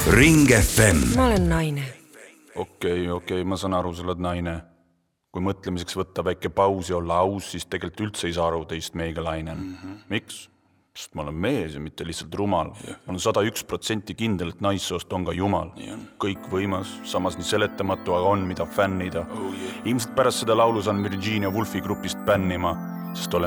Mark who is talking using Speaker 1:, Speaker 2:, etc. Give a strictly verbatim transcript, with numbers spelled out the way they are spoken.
Speaker 1: Ring F M.
Speaker 2: Ma olen naine.
Speaker 3: Okei, okei, ma saan aru, sa oled naine. Kui mõtlemiseks võtta väike paus ja olla aus, siis tegelikult üldse ei saa aru teist meiega lainen. Mm -hmm. Miks? Sest ma olen mees ja mitte lihtsalt rumal. Yeah. Ma olen sada üks protsenti kindel, et naissoost on ka jumal. Kõik võimas, samas nii seletamatu, aga on, mida fännida. Oh, yeah. Ilmselt pärast seda laulu saan Virginia Woolfi grupist bännima, sest olen